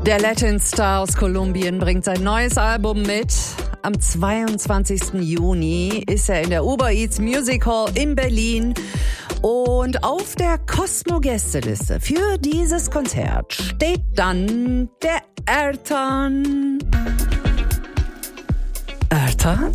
Der Latin Star aus Kolumbien bringt sein neues Album mit. Am 22. Juni ist er in der Uber Eats Music Hall in Berlin. Und auf der Cosmo-Gästeliste für dieses Konzert steht dann der Ertan. Ertan?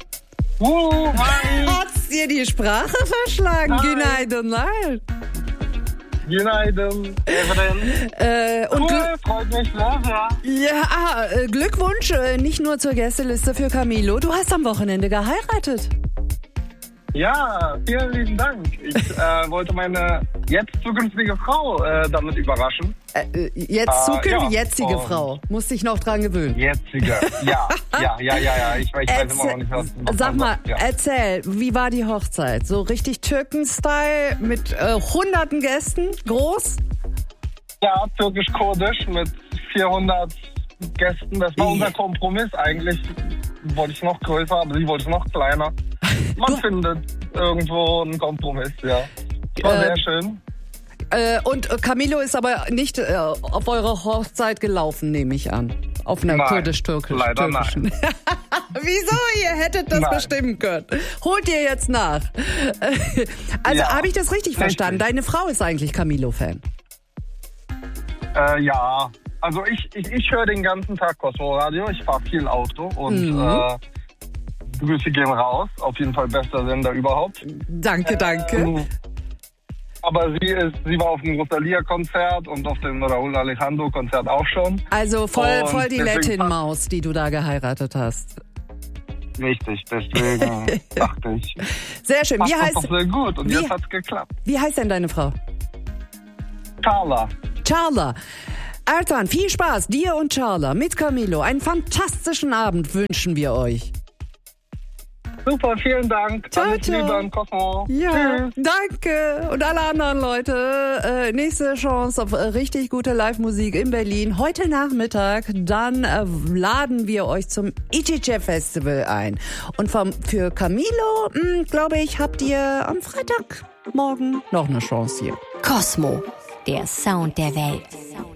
Hi. Hat's dir die Sprache verschlagen? Hi. Günaydın lan. Günaydın, Evelyn. Und Cool, freut mich sehr, sehr. ja, Glückwunsch, nicht nur zur Gästeliste für Camilo. Du hast am Wochenende geheiratet. Ja, vielen lieben Dank. Ich wollte meine jetzt zukünftige Frau damit überraschen. Jetzige und Frau. Musst dich noch dran gewöhnen. Jetzige, ja. Ich weiß immer noch nicht, was Sag mal, ja. erzähl, wie war die Hochzeit? So richtig Türken-Style mit hunderten Gästen? Groß? Ja, türkisch-kurdisch mit 400 Gästen. Das war unser Kompromiss. Eigentlich wollte ich noch größer, aber sie wollte noch kleiner. Man findet irgendwo einen Kompromiss, ja. War sehr schön. Und Camilo ist aber nicht auf eure Hochzeit gelaufen, nehme ich an. Auf einer Nein, kurdisch-türkischen. leider nein. Wieso? Ihr hättet das Nein. bestimmen können. Holt ihr jetzt nach. Also Ja, habe ich das richtig verstanden? richtig. Deine Frau ist eigentlich Camilo-Fan. Ja, also ich höre den ganzen Tag Cosmo Radio. Ich fahre viel Auto und Grüße gehen raus. Auf jeden Fall bester Sender überhaupt. Danke. Aber sie war auf dem Rosalia-Konzert und auf dem Raúl Alejandro-Konzert auch schon. Also voll die deswegen Latin-Maus, die du da geheiratet hast. Richtig, deswegen dachte ich. Sehr schön. Passt das doch sehr gut und wie- jetzt hat's geklappt. Wie heißt denn deine Frau? Carla. Charla. Ertan, viel Spaß, dir und Charla mit Camilo. Einen fantastischen Abend wünschen wir euch. Super, vielen Dank. Ciao, Alles ciao. Liebe an Cosmo. Ja, Tschüss. danke. Und alle anderen Leute, nächste Chance auf richtig gute Live-Musik in Berlin. Heute Nachmittag, dann laden wir euch zum Ichiche Festival ein. Und für Camilo, glaube ich, habt ihr am Freitagmorgen noch eine Chance hier. Cosmo, der Sound der Welt.